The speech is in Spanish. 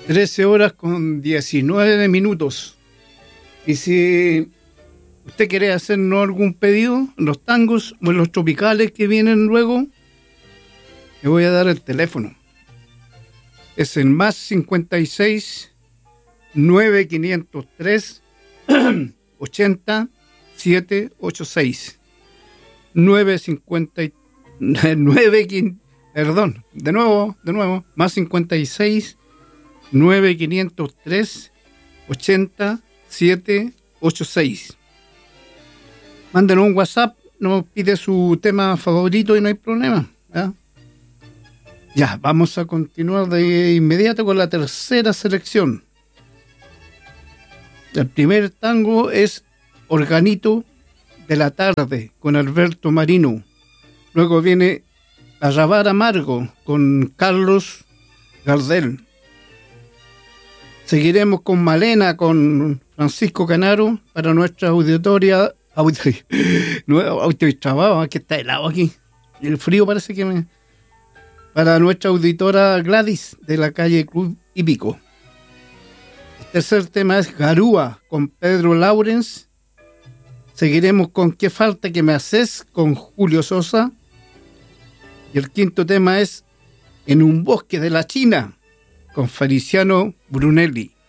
13:19. Y si usted quiere hacernos algún pedido en los tangos o en los tropicales que vienen luego, le voy a dar el teléfono. Es el más 56 9503 80 786 perdón, de nuevo, más 56 9503 80 786. Mándenos un WhatsApp, nos pide su tema favorito y no hay problema. Ya, vamos a continuar de inmediato con la tercera selección. El primer tango es Organito de la Tarde con Alberto Marino. Luego viene Arrabal Amargo con Carlos Gardel. Seguiremos con Malena con Francisco Canaro para nuestra auditoría. Trabado, que está helado aquí. El frío parece que me. Para nuestra auditora Gladys de la calle Club Hípico. El tercer tema es Garúa con Pedro Laurens. Seguiremos con Qué falta que me haces con Julio Sosa. Y el quinto tema es En un bosque de la China con Feliciano Brunelli.